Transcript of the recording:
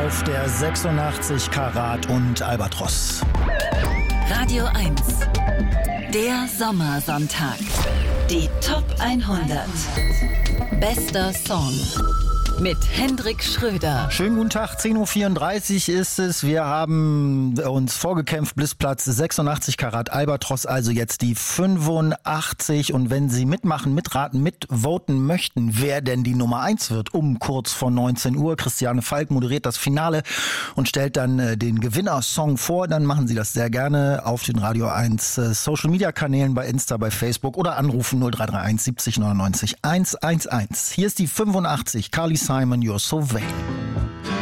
auf der 86 Karat und Albatros. Radio 1, der Sommersonntag. Die Top 100. Bester Song. Mit Hendrik Schröder. Schönen guten Tag, 10.34 Uhr ist es. Wir haben uns vorgekämpft bis Platz 86 Karat Albatros, also jetzt die 85. Und wenn Sie mitmachen, mitraten, mitvoten möchten, wer denn die Nummer 1 wird, um kurz vor 19 Uhr. Christiane Falk moderiert das Finale und stellt dann den Gewinnersong vor. Dann machen Sie das sehr gerne auf den Radio 1 Social Media Kanälen, bei Insta, bei Facebook oder anrufen 0331 70 99 111. Hier ist die 85, Carly Simon, You're So Vain.